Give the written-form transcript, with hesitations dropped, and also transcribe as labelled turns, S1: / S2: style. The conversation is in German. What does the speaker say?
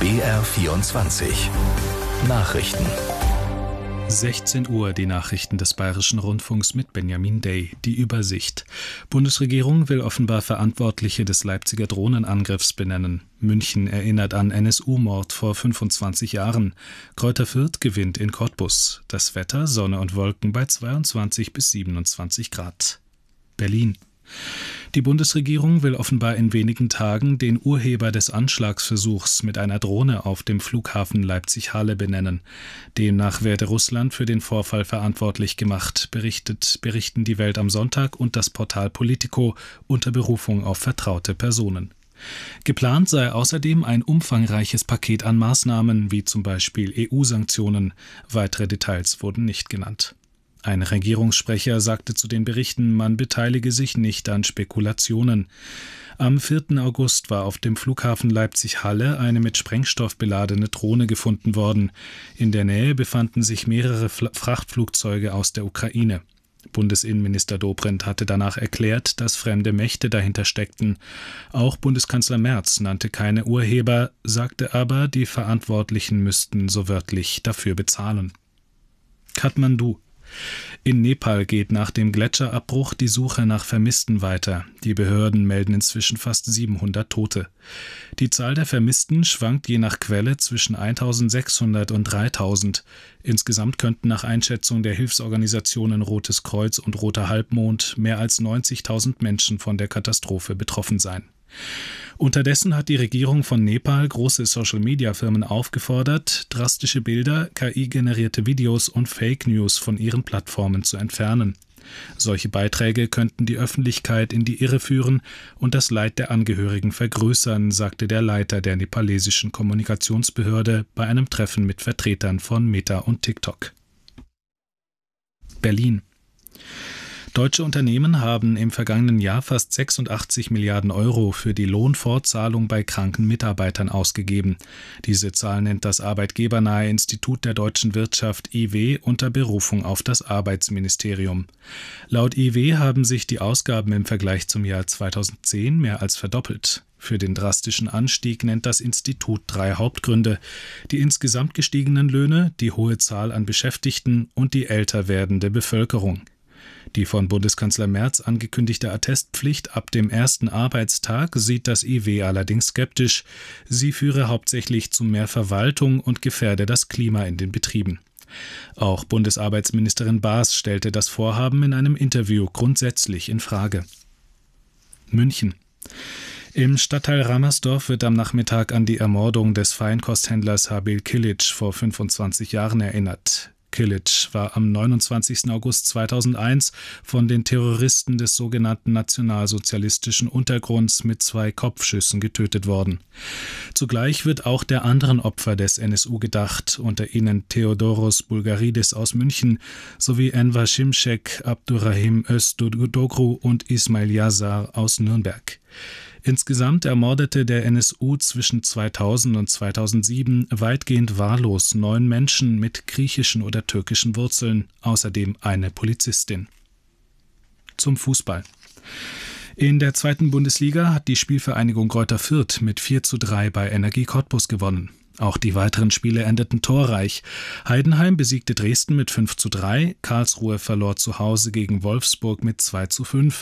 S1: BR24 Nachrichten.
S2: 16 Uhr, die Nachrichten des Bayerischen Rundfunks mit Benjamin Day. Die Übersicht. Bundesregierung will offenbar Verantwortliche des Leipziger Drohnenangriffs benennen. München erinnert an NSU-Mord vor 25 Jahren. Greuther Fürth gewinnt in Cottbus. Das Wetter, Sonne und Wolken bei 22 bis 27 Grad. Berlin. Die Bundesregierung will offenbar in wenigen Tagen den Urheber des Anschlagsversuchs mit einer Drohne auf dem Flughafen Leipzig-Halle benennen. Demnach werde Russland für den Vorfall verantwortlich gemacht, berichten die Welt am Sonntag und das Portal Politico unter Berufung auf vertraute Personen. Geplant sei außerdem ein umfangreiches Paket an Maßnahmen, wie zum Beispiel EU-Sanktionen. Weitere Details wurden nicht genannt. Ein Regierungssprecher sagte zu den Berichten, man beteilige sich nicht an Spekulationen. Am 4. August war auf dem Flughafen Leipzig-Halle eine mit Sprengstoff beladene Drohne gefunden worden. In der Nähe befanden sich mehrere Frachtflugzeuge aus der Ukraine. Bundesinnenminister Dobrindt hatte danach erklärt, dass fremde Mächte dahinter steckten. Auch Bundeskanzler Merz nannte keine Urheber, sagte aber, die Verantwortlichen müssten so wörtlich dafür bezahlen. Kathmandu. In Nepal geht nach dem Gletscherabbruch die Suche nach Vermissten weiter. Die Behörden melden inzwischen fast 700 Tote. Die Zahl der Vermissten schwankt je nach Quelle zwischen 1.600 und 3.000. Insgesamt könnten nach Einschätzung der Hilfsorganisationen Rotes Kreuz und Roter Halbmond mehr als 90.000 Menschen von der Katastrophe betroffen sein. Unterdessen hat die Regierung von Nepal große Social-Media-Firmen aufgefordert, drastische Bilder, KI-generierte Videos und Fake News von ihren Plattformen zu entfernen. Solche Beiträge könnten die Öffentlichkeit in die Irre führen und das Leid der Angehörigen vergrößern, sagte der Leiter der nepalesischen Kommunikationsbehörde bei einem Treffen mit Vertretern von Meta und TikTok. Berlin. Deutsche Unternehmen haben im vergangenen Jahr fast 86 Milliarden Euro für die Lohnfortzahlung bei kranken Mitarbeitern ausgegeben. Diese Zahl nennt das arbeitgebernahe Institut der deutschen Wirtschaft IW unter Berufung auf das Arbeitsministerium. Laut IW haben sich die Ausgaben im Vergleich zum Jahr 2010 mehr als verdoppelt. Für den drastischen Anstieg nennt das Institut 3 Hauptgründe: die insgesamt gestiegenen Löhne, die hohe Zahl an Beschäftigten und die älter werdende Bevölkerung. Die von Bundeskanzler Merz angekündigte Attestpflicht ab dem ersten Arbeitstag sieht das IW allerdings skeptisch. Sie führe hauptsächlich zu mehr Verwaltung und gefährde das Klima in den Betrieben. Auch Bundesarbeitsministerin Baas stellte das Vorhaben in einem Interview grundsätzlich in Frage. München. Im Stadtteil Rammersdorf wird am Nachmittag an die Ermordung des Feinkosthändlers Habil Kilic vor 25 Jahren erinnert. Kilic war am 29. August 2001 von den Terroristen des sogenannten nationalsozialistischen Untergrunds mit 2 Kopfschüssen getötet worden. Zugleich wird auch der anderen Opfer des NSU gedacht, unter ihnen Theodoros Bulgaridis aus München sowie Enver Şimşek, Abdurrahim Öztürk und Ismail Yazar aus Nürnberg. Insgesamt ermordete der NSU zwischen 2000 und 2007 weitgehend wahllos 9 Menschen mit griechischen oder türkischen Wurzeln, außerdem eine Polizistin. Zum Fußball. In der 2. Bundesliga hat die Spielvereinigung Greuther Fürth mit 4:3 bei Energie Cottbus gewonnen. Auch die weiteren Spiele endeten torreich. Heidenheim besiegte Dresden mit 5:3, Karlsruhe verlor zu Hause gegen Wolfsburg mit 2:5,